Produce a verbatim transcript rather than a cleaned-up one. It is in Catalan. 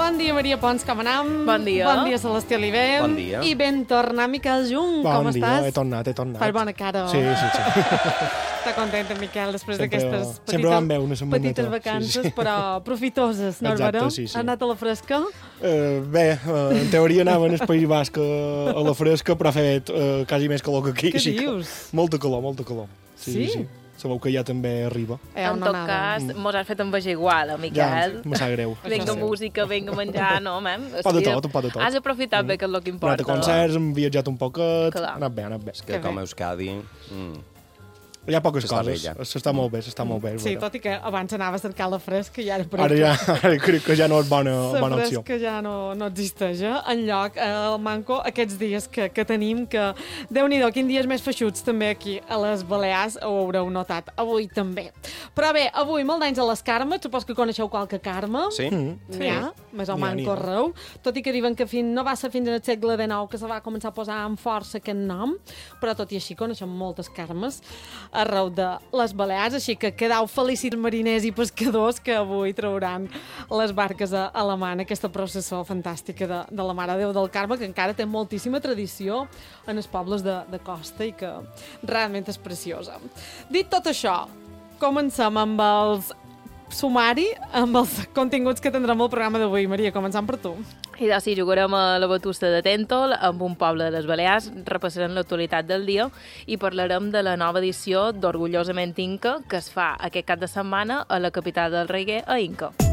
Bon dia, Maria Pons, com anam? Bon dia. Bon dia, Celestí Oliver. Bon dia. I ben tornar, Miquel Jung, bon com dia, estàs? he tornat, he tornat. Fas bona cara. Sí, sí, sí. Està content, en Miquel, després Sempre- d'aquestes sempre van petites, bé una setmaneta. petites vacances, Sí, sí. però profitoses, no, Exacte, Álvaro? sí, sí. Ha anat a la fresca? Uh, bé, uh, en teoria anaven al País Basc uh, a la fresca, però ha fet uh, quasi més calor que aquí. Què així que dius? Molta calor, molta calor. Sí, Sí? sí. Sabeu que ja també arriba. Eh, En on tot anava? cas, mos has fet envejar igual, eh, Ja, Miquel? me sap greu. Vinga Això sí. música, vinga menjar, no, mem? Un pot de tot, un pot de tot. Has aprofitat bé, que és el que Hem anat importa. a concerts, hem viatjat un poquet, Clar. ha anat bé, ha anat bé. Que Que com bé. a Euskadi... Mm. Hi ha poques S'està bé, coses, ja. s'està molt bé, s'està molt bé. és Sí, veritat. tot i que abans anava a cercar la fresca i ara per Ara ja ara crec que ja no és bona, la bona opció. fresca ja no, no existeix, eh? Enlloc, eh, el manco, aquests dies que, que tenim, que Déu-n'hi-do, quin dies més feixuts també aquí a les Balears, ho haureu notat, avui també. Però bé, avui molt d'anys a les Carmes, supos que coneixeu qualque Carme. Sí? Mm. N'hi ha, més o N'hi ha, manco n'hi ha. arreu, tot i que diuen que fin, no va ser fins al segle dinou que se va començar a posar amb força aquest nom, però tot i així coneixem moltes Carmes arreu de les Balears, així que quedau felicits mariners i pescadors que avui trauran les barques a, a la man, aquesta processó fantàstica de, de la Mare de Déu del Carme, que encara té moltíssima tradició en els pobles de, de costa i que realment és preciosa. Dit tot això, comencem amb els sumari, amb els continguts que tindrem al programa d'avui. Maria, començant per tu. I de sí, jugarem a la Batusta de Tèntol amb un poble de les Balears, repassarem l'actualitat del dia i parlarem de la nova edició d'Orgullosament Inca que es fa aquest cap de setmana a la capital del reggae, a Inca.